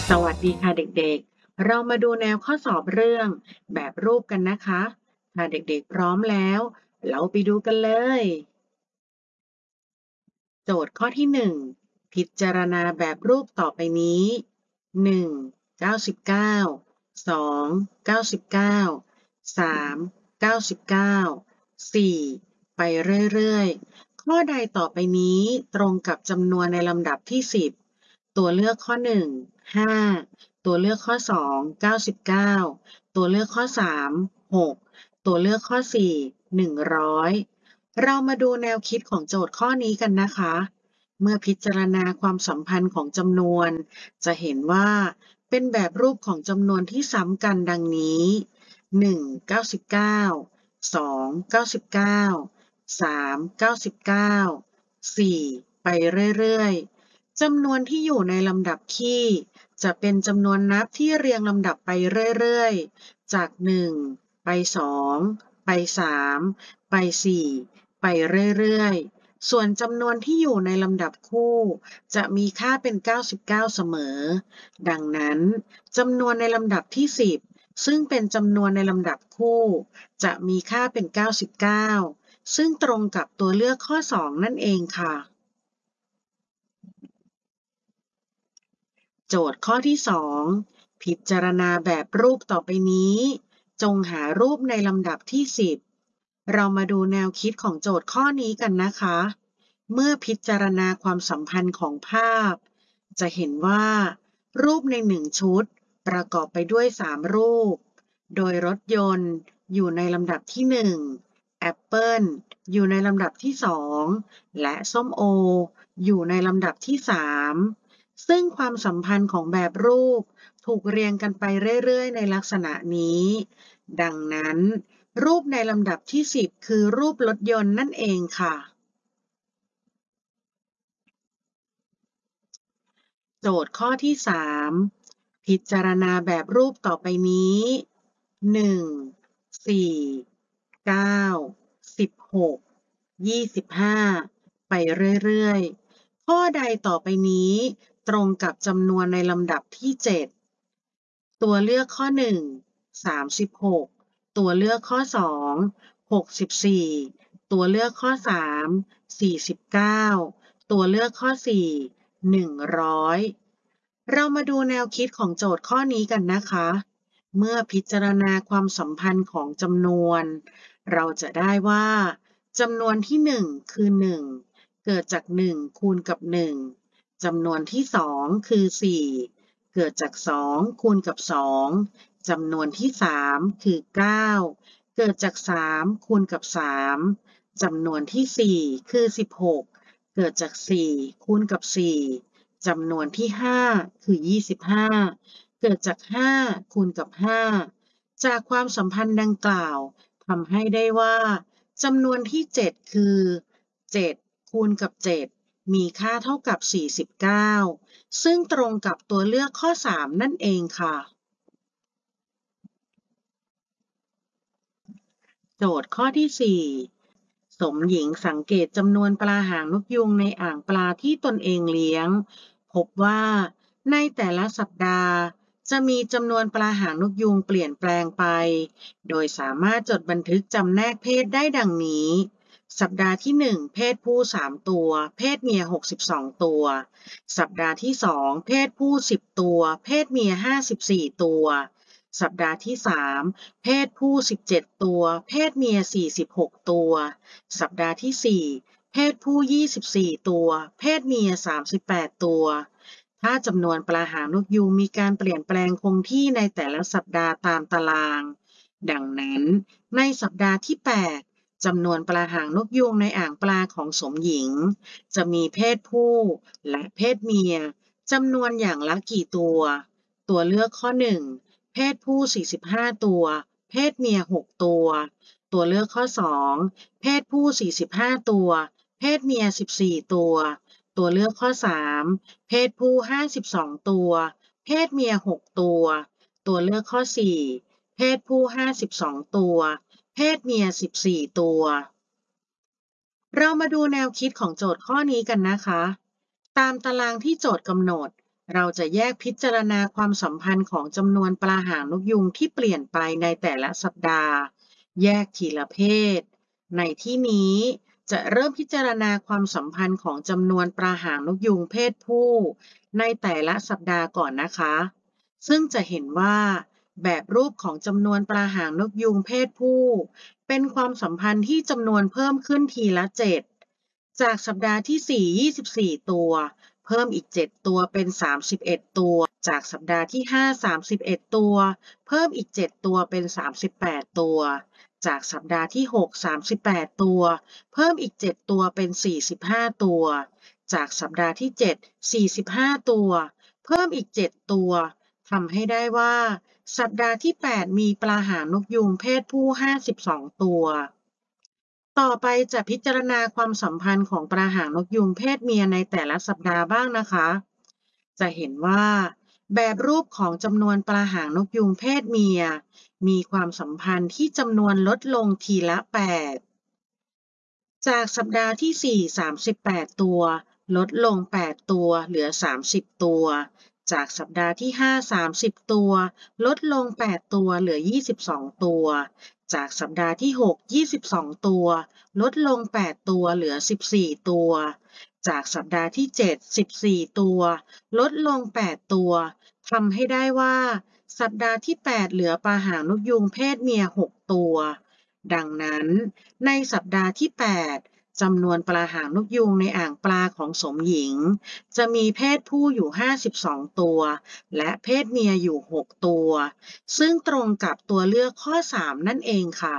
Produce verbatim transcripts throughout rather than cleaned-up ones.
สวัสดีค่ะเด็กๆ เรามาดูแนวข้อสอบเรื่องแบบรูปกันนะคะถ้าเด็กๆพร้อมแล้วเราไปดูกันเลย โจทย์ข้อที่หนึ่งพิจารณาแบบรูปต่อไปนี้ หนึ่ง เก้าสิบเก้า สอง เก้าสิบเก้า สาม เก้าสิบเก้า สี่ ไปเรื่อยๆ ข้อใดต่อไปนี้ตรงกับจำนวนในลำดับที่สิบตัวเลือกข้อหนึ่ง ห้า ตัวเลือกข้อสอง เก้าสิบเก้า ตัวเลือกข้อสาม หก ตัวเลือกข้อสี่ หนึ่งร้อย เรามาดูแนวคิดของโจทย์ข้อนี้กันนะคะ เมื่อพิจารณาความสัมพันธ์ของจำนวน จะเห็นว่าเป็นแบบรูปของจำนวนที่ซ้ำกันดังนี้ หนึ่ง เก้าสิบเก้า สอง เก้าสิบเก้า สาม เก้าสิบเก้า สี่ ไปเรื่อยๆ จำนวนที่อยู่ในลำดับคี่จะเป็นจำนวนนับที่เรียงลำดับไปเรื่อยๆ จาก หนึ่ง ไป สอง ไป สาม ไป สี่ ไปเรื่อยๆ ส่วนจำนวนที่อยู่ในลำดับคู่จะมีค่าเป็น เก้าสิบเก้า เสมอ ดังนั้นจำนวนในลำดับที่ สิบ ซึ่งเป็นจำนวนในลำดับคู่จะมีค่าเป็น เก้าสิบเก้า ซึ่งตรงกับตัวเลือกข้อ สอง นั่นเองค่ะ โจทย์ข้อที่ สอง พิจารณาแบบรูปต่อไปนี้ จงหารูปในลำดับที่ สิบ เรามาดูแนวคิดของโจทย์ข้อนี้กันนะคะ เมื่อพิจารณาความสัมพันธ์ของภาพ จะเห็นว่า รูปในหนึ่งชุดประกอบไปด้วย สาม รูป โดยรถยนต์อยู่ในลำดับที่ หนึ่ง แอปเปิลอยู่ในลำดับที่ สอง และส้มโออยู่ในลำดับที่ สาม ซึ่งความสัมพันธ์ของแบบรูปถูกเรียงกันไปเรื่อยๆ ในลักษณะนี้ ดังนั้นรูปในลำดับที่ สิบ คือรูปรถยนต์นั่นเองค่ะ โจทย์ข้อที่ สาม พิจารณาแบบรูปต่อไปนี้ หนึ่ง สี่ เก้า สิบหก ยี่สิบห้า ไปเรื่อยๆ ข้อใดต่อไปนี้ตรงกับจำนวนในลำดับที่ เจ็ด ตัวเลือกข้อ หนึ่ง สามสิบหก ตัวเลือกข้อ สอง หกสิบสี่ ตัวเลือกข้อ สาม สี่สิบเก้า ตัวเลือกข้อ สี่ หนึ่งร้อย เรามาดูแนวคิดของโจทย์ข้อนี้กันนะคะ เมื่อพิจารณาความสัมพันธ์ของจำนวน เราจะได้ว่าจำนวนที่ หนึ่ง คือ หนึ่ง เกิดจาก หนึ่ง คูณกับ หนึ่ง จำนวนที่ สอง คือ สี่ เกิดจาก สอง คูณกับ สอง จำนวนที่ สาม คือ เก้า เกิดจาก สาม คูณกับ สาม จำนวนที่ สี่ คือ สิบหก เกิดจาก สี่ คูณกับ สี่ จำนวนที่ ห้า คือ ยี่สิบห้า เกิดจาก ห้า คูณกับ ห้า จากความสัมพันธ์ดังกล่าวทำให้ได้ว่าจำนวนที่ เจ็ด คือ เจ็ด คูณกับ เจ็ด มีค่าเท่ากับ สี่สิบเก้า ซึ่งตรงกับตัวเลือกข้อ สาม นั่นเองค่ะ โจทย์ข้อที่ สี่ สมหญิงสังเกตจำนวนปลาหางนกยูงในอ่างปลาที่ตนเองเลี้ยง พบว่าในแต่ละสัปดาห์จะมีจำนวนปลาหางนกยูงเปลี่ยนแปลงไป โดยสามารถจดบันทึกจำแนกเพศได้ดังนี้ สัปดาห์ที่ หนึ่ง เพศผู้ สาม ตัว เพศเมีย หกสิบสอง ตัว สัปดาห์ที่ สอง เพศผู้ สิบ ตัว เพศเมีย ห้าสิบสี่ ตัว สัปดาห์ที่ สาม เพศผู้ สิบเจ็ด ตัว เพศเมีย สี่สิบหก ตัว สัปดาห์ที่ สี่ เพศผู้ ยี่สิบสี่ ตัว เพศเมีย สามสิบแปด ตัว ถ้าจำนวนปลาหางนกยูงมีการเปลี่ยนแปลงคงที่ในแต่ละสัปดาห์ตามตาราง ดังนั้นในสัปดาห์ที่ แปด จำนวนปลาหางนกยูงในอ่างปลาของสมหญิงจะมีเพศผู้และเพศเมียจำนวนอย่างละกี่ตัว ตัวเลือกข้อ หนึ่ง เพศผู้ สี่สิบห้า ตัว เพศเมีย หก ตัว ตัวเลือกข้อ สอง เพศผู้ สี่สิบห้า ตัว เพศเมีย สิบสี่ ตัว ตัวเลือกข้อ สาม เพศผู้ ห้าสิบสอง ตัว เพศเมีย หก ตัว ตัวเลือกข้อ สี่ เพศผู้ ห้าสิบสอง ตัว เพศเมีย สิบสี่ ตัว เรามาดูแนวคิดของโจทย์ข้อนี้กันนะคะ ตามตารางที่โจทย์กำหนดเราจะแยกพิจารณาความสัมพันธ์ของจำนวนปลาหางนกยูงที่เปลี่ยนไปในแต่ละสัปดาห์แยกทีละเพศในที่นี้จะเริ่มพิจารณาความสัมพันธ์ของจำนวนปลาหางนกยูงเพศผู้ในแต่ละสัปดาห์ก่อนนะคะซึ่งจะเห็นว่าแบบรูปของจำนวนปลาหางนกยูงเพศผู้เป็นความสัมพันธ์ที่จำนวนเพิ่มขึ้นทีละเจ็ดจากสัปดาห์ที่สี่ ยี่สิบสี่ตัวเพิ่มอีกเจ็ดตัวเป็นสามสิบเอ็ดตัวจากสัปดาห์ที่ห้า สามสิบเอ็ดตัวเพิ่มอีกเจ็ดตัวเป็นสามสิบแปดตัวจากสัปดาห์ที่หก สามสิบแปดตัวเพิ่มอีกเจ็ดตัวเป็นสี่สิบห้าตัวจากสัปดาห์ที่เจ็ด สี่สิบห้าตัวเพิ่มอีกเจ็ดตัวทำให้ได้ว่าสัปดาห์ที่แปดมีปลาหางนกยูงเพศผู้ห้าสิบสองตัวต่อไปจะพิจารณาความสัมพันธ์ของปลาหางนกยูงเพศเมียในแต่ละสัปดาห์บ้างนะคะจะเห็นว่าแบบรูปของจำนวนปลาหางนกยูงเพศเมียมีความสัมพันธ์ที่จำนวนลดลงทีละแปดจากสัปดาห์ที่สี่ สามสิบแปดตัวลดลงแปดตัวเหลือสามสิบตัวจากสัปดาห์ที่ห้า สามสิบตัวลดลงแปดตัวเหลือยี่สิบสองตัวจากสัปดาห์ที่หก ยี่สิบสองตัวลดลงแปดตัวเหลือสิบสี่ตัวจากสัปดาห์ที่เจ็ด สิบสี่ตัวลดลงแปดตัวทำให้ได้ว่าสัปดาห์ที่แปดเหลือปลาหางนกยูงเพศเมียหกตัวดังนั้นในสัปดาห์ที่แปดจำนวนปลาหางนกยูงในอ่างปลาของสมหญิงจะมีเพศผู้อยู่ห้าสิบสองตัวและเพศเมียอยู่หกตัวซึ่งตรงกับตัวเลือกข้อสามนั่นเองค่ะ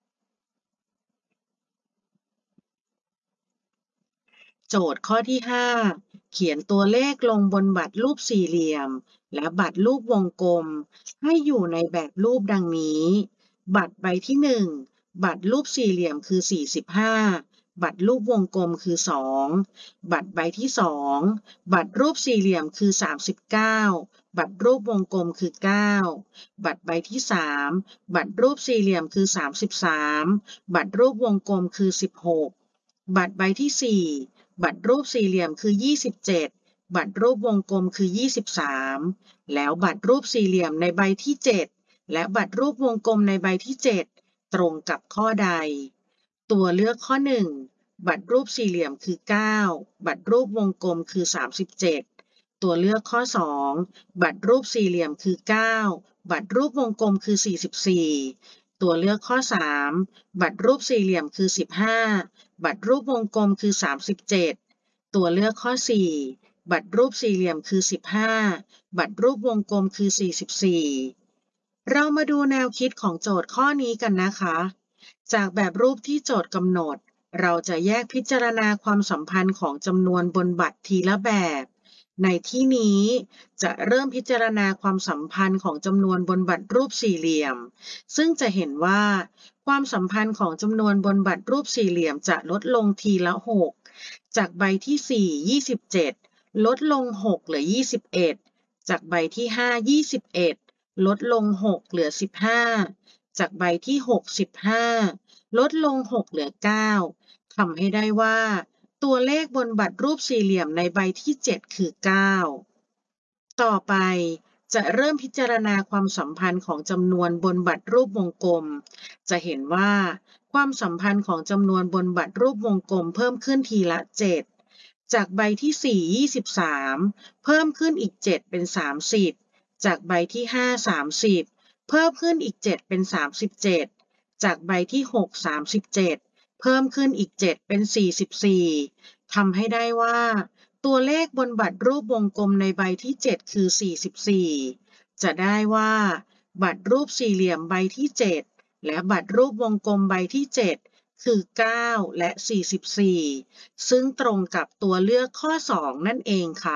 โจทย์ข้อที่ห้าเขียนตัวเลขลงบนบัตรรูปสี่เหลี่ยมและบัตรรูปวงกลมให้อยู่ในแบบรูปดังนี้บัตรใบที่หนึ่งบัตรรูปสี่เหลี่ยมคือสี่สิบห้าบัตรรูปวงกลมคือสองบัตรใบที่สองบัตรรูปสี่เหลี่ยมคือสามสิบเก้าบัตรรูปวงกลมคือเก้าบัตรใบที่สามบัตรรูปสี่เหลี่ยมคือสามสิบสามบัตรรูปวงกลมคือสิบหกบัตรใบที่สี่บัตรรูปสี่เหลี่ยมคือยี่สิบเจ็ดบัตรรูปวงกลมคือยี่สิบสามแล้วบัตรรูปสี่เหลี่ยมในใบที่เจ็ดและบัตรรูปวงกลมในใบที่เจ็ดตรงกับข้อใดตัวเลือกข้อหนึ่งบัตรรูปสี่เหลี่ยมคือเก้าบัตรรูปวงกลมคือสามสิบเจ็ดตัวเลือกข้อสองบัตรรูปสี่เหลี่ยมคือเก้าบัตรรูปวงกลมคือสี่สิบสี่ตัวเลือกข้อสามบัตรรูปสี่เหลี่ยมคือสิบห้าบัตรรูปวงกลมคือสามสิบเจ็ดตัวเลือกข้อสี่บัตรรูปสี่เหลี่ยมคือสิบห้าบัตรรูปวงกลมคือสี่สิบสี่เรามาดูแนวคิดของโจทย์ข้อนี้กันนะคะจากแบบรูปที่โจทย์กำหนดเราจะแยกพิจารณาความสัมพันธ์ของจำนวนบนบัตรทีละแบบในที่นี้จะเริ่มพิจารณาความสัมพันธ์ของจำนวนบนบัตรรูปสี่เหลี่ยมซึ่งจะเห็นว่าความสัมพันธ์ของจำนวนบนบัตรรูปสี่เหลี่ยมจะลดลงทีละหกจากใบที่สี่ ยี่สิบเจ็ดลดลงหกเหลือยี่สิบเอ็ดจากใบที่ห้า ยี่สิบเอ็ดลดลงหกเหลือสิบห้าจากใบที่หก สิบห้าลดลงหกเหลือเก้าทำให้ได้ว่าตัวเลขบนบัตรรูปสี่เหลี่ยมในใบที่เจ็ดคือเก้าต่อไปจะเริ่มพิจารณาความสัมพันธ์ของจำนวนบนบัตรรูปวงกลมจะเห็นว่าความสัมพันธ์ของจำนวนบนบัตรรูปวงกลมเพิ่มขึ้นทีละเจ็ดจากใบที่สี่ ยี่สิบสามเพิ่มขึ้นอีกเจ็ดเป็นสามสิบจากใบที่ห้า สามสิบเพิ่มขึ้นอีกเจ็ดเป็นสามสิบเจ็ดจากใบที่หก สามสิบเจ็ดเพิ่มขึ้นอีกเจ็ดเป็นสี่สิบสี่ทำให้ได้ว่าตัวเลขบนบัตรรูปวงกลมในใบที่เจ็ดคือสี่สิบสี่จะได้ว่าบัตรรูปสี่เหลี่ยมใบที่เจ็ดและบัตรรูปวงกลมใบที่เจ็ดคือเก้าและสี่สิบสี่ซึ่งตรงกับตัวเลือกข้อสองนั่นเองค่ะ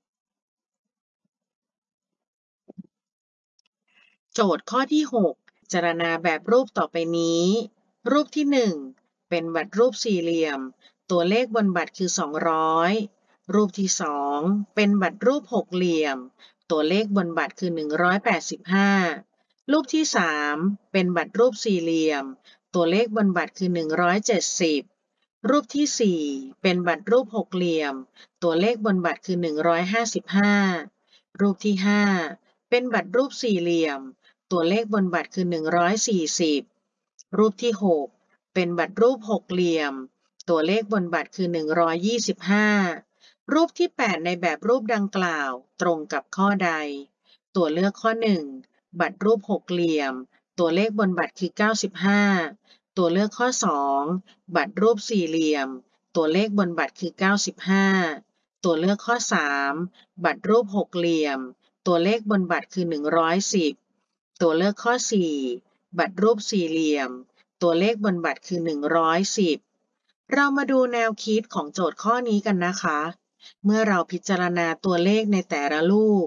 โจทย์ข้อที่หกพิจารณาแบบรูปต่อไปนี้รูปที่หนึ่งเป็นบัตรรูปสี่เหลี่ยมตัวเลขบนบัตรคือสองร้อยรูปที่สองเป็นบัตรรูปหกเหลี่ยมตัวเลขบนบัตรคือหนึ่งร้อยแปดสิบห้ารูปที่สามเป็นบัตรรูปสี่เหลี่ยมตัวเลขบนบัตรคือหนึ่งร้อยเจ็ดสิบรูปที่สี่เป็นบัตรรูปหกเหลี่ยมตัวเลขบนบัตรคือหนึ่งร้อยห้าสิบห้ารูปที่ห้าเป็นบัตรรูปสี่เหลี่ยมตัวเลขบนบัตรคือหนึ่งร้อยสี่สิบรูปที่หกเป็นบัตรรูปหกเหลี่ยมตัวเลขบนบัตรคือหนึ่งร้อยยี่สิบห้ารูปที่แปดในแบบรูปดังกล่าวตรงกับข้อใดตัวเลือกข้อหนึ่งบัตรรูปหกเหลี่ยมตัวเลขบนบัตรคือเก้าสิบห้าตัวเลือกข้อสองบัตรรูปสี่เหลี่ยมตัวเลขบนบัตรคือเก้าสิบห้าตัวเลือกข้อสามบัตรรูปหกเหลี่ยมตัวเลขบนบัตรคือหนึ่งร้อยสิบตัวเลือกข้อสี่บัตรรูปสี่เหลี่ยมตัวเลขบนบัตรคือหนึ่งร้อยสิบเรามาดูแนวคิดของโจทย์ข้อนี้กันนะคะเมื่อเราพิจารณาตัวเลขในแต่ละรูป